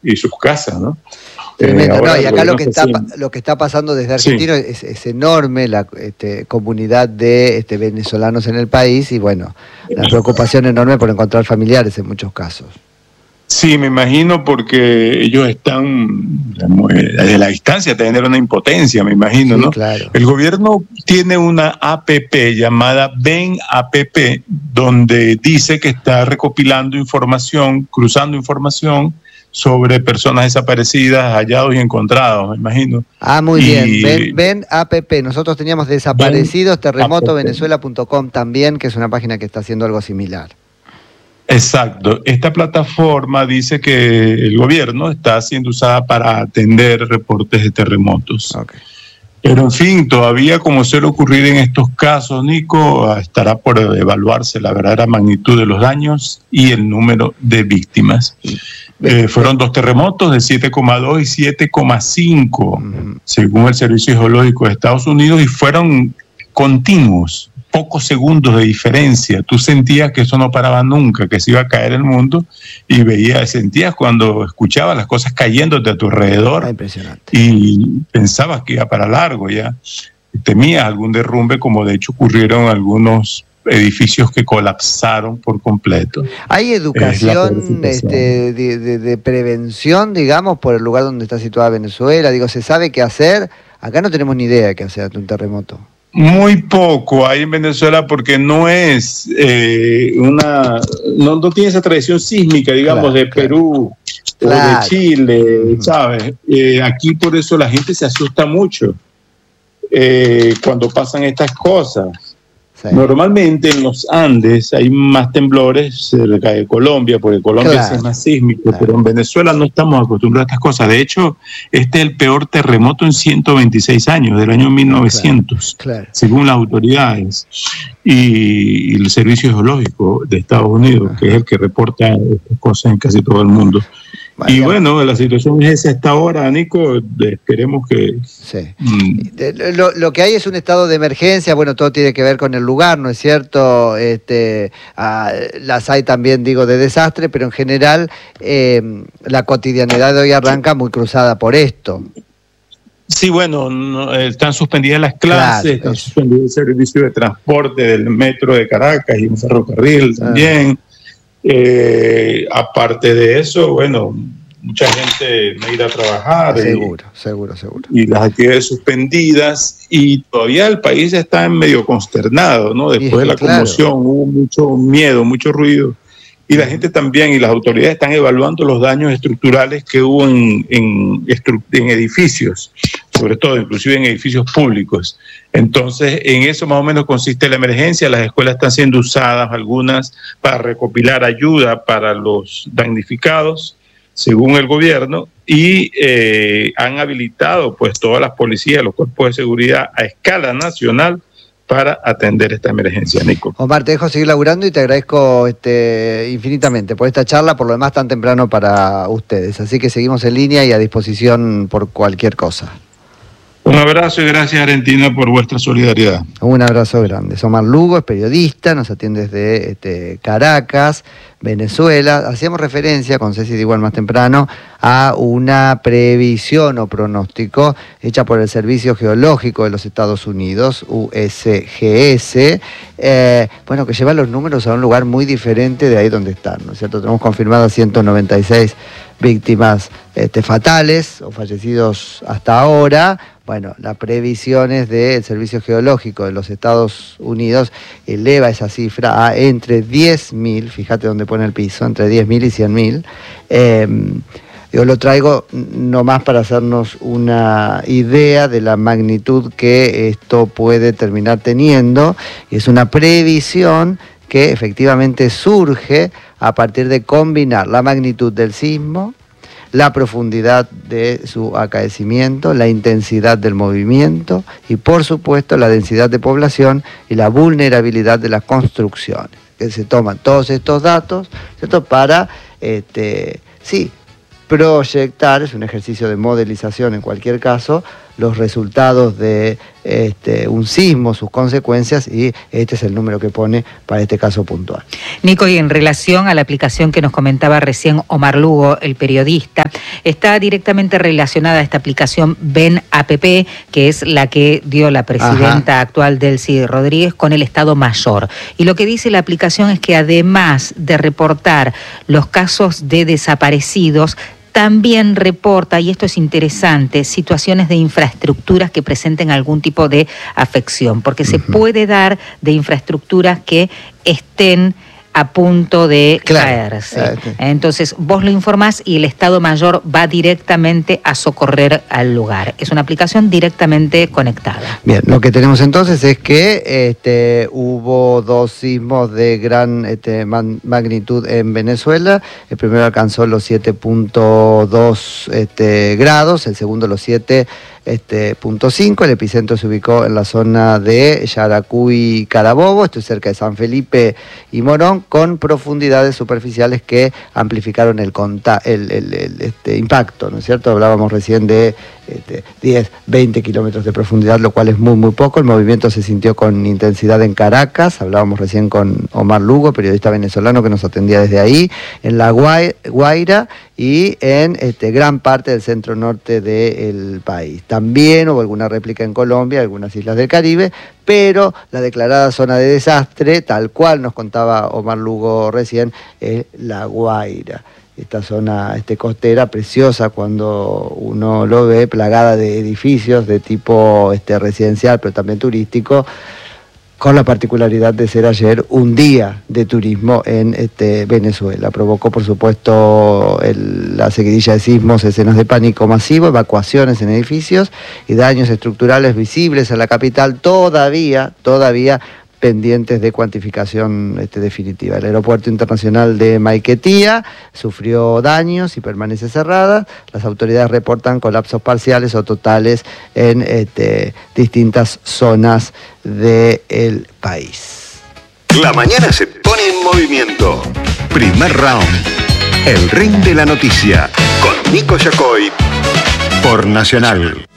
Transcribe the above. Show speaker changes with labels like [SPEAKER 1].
[SPEAKER 1] y sus casas, ¿no?
[SPEAKER 2] Tremendo, no, y acá lo que está pasando desde Argentina es enorme, la comunidad de venezolanos en el país, y bueno, la preocupación enorme por encontrar familiares en muchos casos.
[SPEAKER 1] Sí, me imagino, porque ellos están, digamos, desde la distancia, tener una impotencia, me imagino, sí, ¿no?
[SPEAKER 2] Claro.
[SPEAKER 1] El gobierno tiene una APP llamada Ven APP, donde dice que está recopilando información, cruzando información sobre personas desaparecidas, hallados y encontrados, me imagino.
[SPEAKER 2] Muy bien, Ven APP. Nosotros teníamos desaparecidos, terremotovenezuela.com también, que es una página que está haciendo algo similar.
[SPEAKER 1] Exacto. Esta plataforma dice que el gobierno está siendo usada para atender reportes de terremotos.
[SPEAKER 2] Okay.
[SPEAKER 1] Pero en fin, todavía, como suele ocurrir en estos casos, Nico, estará por evaluarse la verdadera magnitud de los daños y el número de víctimas. Fueron 2 terremotos de 7,2 y 7,5, según el Servicio Geológico de Estados Unidos, y fueron continuos, pocos segundos de diferencia. Tú sentías que eso no paraba nunca, que se iba a caer el mundo, y sentías cuando escuchabas las cosas cayéndote a tu alrededor.
[SPEAKER 2] Impresionante.
[SPEAKER 1] Y pensabas que iba para largo ya. Temías algún derrumbe, como de hecho ocurrieron algunos edificios que colapsaron por completo.
[SPEAKER 2] ¿Hay educación de prevención, digamos, por el lugar donde está situada Venezuela? Digo, ¿se sabe qué hacer? Acá no tenemos ni idea de qué hacer ante un terremoto.
[SPEAKER 1] Muy poco hay en Venezuela, porque no es no tiene esa tradición sísmica, digamos, de Perú o de Chile, ¿sabes? Aquí por eso la gente se asusta mucho cuando pasan estas cosas. Sí. Normalmente en los Andes hay más temblores cerca de Colombia, porque Colombia es más sísmico, pero en Venezuela no estamos acostumbrados a estas cosas. De hecho, este es el peor terremoto en 126 años, del año 1900, según las autoridades y el Servicio Geológico de Estados Unidos, que es el que reporta estas cosas en casi todo el mundo. Y bueno, la situación es esa hasta ahora, Nico. Esperemos que...
[SPEAKER 2] Sí. Lo que hay es un estado de emergencia. Bueno, todo tiene que ver con el lugar, ¿no es cierto? Las hay también, digo, de desastre, pero en general la cotidianidad de hoy arranca muy cruzada por esto.
[SPEAKER 1] Sí, bueno, están suspendidas las clases, están suspendidos el servicio de transporte del metro de Caracas y un ferrocarril también. Aparte de eso, bueno, mucha gente no irá a trabajar.
[SPEAKER 2] Seguro.
[SPEAKER 1] Y las actividades suspendidas, y todavía el país está medio consternado, ¿no? Después de la conmoción hubo mucho miedo, mucho ruido. Y la gente también, y las autoridades están evaluando los daños estructurales que hubo en edificios, sobre todo, inclusive en edificios públicos. Entonces, en eso más o menos consiste la emergencia. Las escuelas están siendo usadas, algunas, para recopilar ayuda para los damnificados, según el gobierno, y han habilitado pues todas las policías, los cuerpos de seguridad a escala nacional para atender esta emergencia, Nico.
[SPEAKER 2] Omar, te dejo seguir laburando y te agradezco infinitamente por esta charla, por lo demás tan temprano para ustedes. Así que seguimos en línea y a disposición por cualquier cosa.
[SPEAKER 1] Un abrazo y gracias, Argentina, por vuestra solidaridad.
[SPEAKER 2] Un abrazo grande. Omar Lugo es periodista, nos atiende desde Caracas, Venezuela. Hacíamos referencia con Ceci de igual más temprano a una previsión o pronóstico hecha por el Servicio Geológico de los Estados Unidos, USGS, que lleva los números a un lugar muy diferente de ahí donde están, ¿no es cierto? Tenemos confirmadas 196 víctimas fatales o fallecidos hasta ahora. Bueno, las previsiones del Servicio Geológico de los Estados Unidos eleva esa cifra a entre 10.000, fíjate dónde pone el piso, entre 10.000 y 100.000. Yo lo traigo nomás para hacernos una idea de la magnitud que esto puede terminar teniendo, y es una previsión que efectivamente surge a partir de combinar la magnitud del sismo, la profundidad de su acaecimiento, la intensidad del movimiento y, por supuesto, la densidad de población y la vulnerabilidad de las construcciones. Que se toman todos estos datos, ¿cierto?, para, proyectar, es un ejercicio de modelización en cualquier caso, los resultados de un sismo, sus consecuencias, y este es el número que pone para este caso puntual.
[SPEAKER 3] Nico, y en relación a la aplicación que nos comentaba recién Omar Lugo, el periodista, está directamente relacionada a esta aplicación Ben App, que es la que dio la presidenta actual Delcy Rodríguez con el Estado Mayor. Y lo que dice la aplicación es que además de reportar los casos de desaparecidos, también reporta, y esto es interesante, situaciones de infraestructuras que presenten algún tipo de afección, porque se puede dar de infraestructuras que estén a punto de caerse. Entonces vos lo informás y el Estado Mayor va directamente a socorrer al lugar. Es una aplicación directamente conectada.
[SPEAKER 2] Bien, lo que tenemos entonces es que hubo 2 sismos de gran magnitud en Venezuela. El primero alcanzó los 7.2 grados, el segundo los 7.5. El epicentro se ubicó en la zona de Yaracuy, Carabobo, esto es cerca de San Felipe y Morón, con profundidades superficiales que amplificaron el impacto, ¿no es cierto? Hablábamos recién de 10, 20 kilómetros de profundidad, lo cual es muy, muy poco. El movimiento se sintió con intensidad en Caracas, hablábamos recién con Omar Lugo, periodista venezolano que nos atendía desde ahí, en La Guaira y en gran parte del centro norte del país. También hubo alguna réplica en Colombia, algunas islas del Caribe, pero la declarada zona de desastre, tal cual nos contaba Omar Lugo recién, es La Guaira. Esta zona costera preciosa cuando uno lo ve, plagada de edificios de tipo residencial, pero también turístico, con la particularidad de ser ayer un día de turismo en Venezuela. Provocó, por supuesto, la seguidilla de sismos, escenas de pánico masivo, evacuaciones en edificios y daños estructurales visibles en la capital, todavía pendientes de cuantificación definitiva. El aeropuerto internacional de Maiquetía sufrió daños y permanece cerrada. Las autoridades reportan colapsos parciales o totales en distintas zonas del país.
[SPEAKER 4] La mañana se pone en movimiento. Primer round. El ring de la noticia. Con Nico Yacoy. Por Nacional.